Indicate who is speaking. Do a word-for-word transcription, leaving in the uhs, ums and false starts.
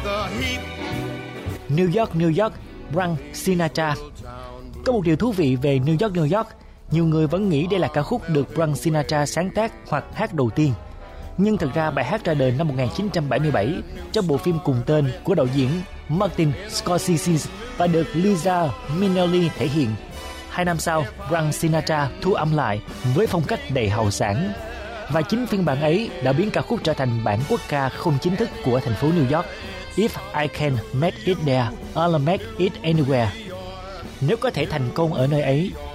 Speaker 1: New York, New York, Frank Sinatra. Có một điều thú vị về New York, New York, nhiều người vẫn nghĩ đây là ca khúc được Frank Sinatra sáng tác hoặc hát đầu tiên. Nhưng thực ra bài hát ra đời năm một nghìn chín trăm bảy mươi bảy trong bộ phim cùng tên của đạo diễn Martin Scorsese và được Liza Minnelli thể hiện. Hai năm sau, Frank Sinatra thu âm lại với phong cách đầy hào sảng. Và chính phiên bản ấy đã biến ca khúc trở thành bản quốc ca không chính thức của thành phố New York. If I can make it there, I'll make it anywhere. Nếu có thể thành công ở nơi ấy,